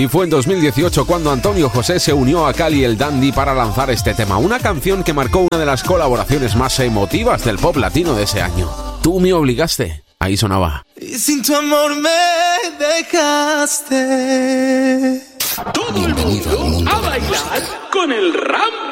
Y fue en 2018 cuando Antonio José se unió a Cali el Dandy para lanzar este tema, una canción que marcó una de las colaboraciones más emotivas del pop latino de ese año. Tú me obligaste, ahí sonaba. Y sin tu amor me dejaste. Todo el mundo a bailar con el Ram